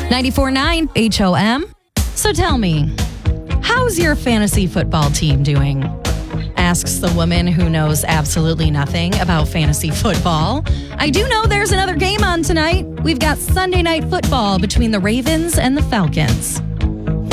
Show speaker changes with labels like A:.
A: 94.9 HOM. So tell me, how's your fantasy football team doing? Asks the woman who knows absolutely nothing about fantasy football. I do know there's another game on tonight. We've got Sunday Night Football between the Ravens and the Falcons.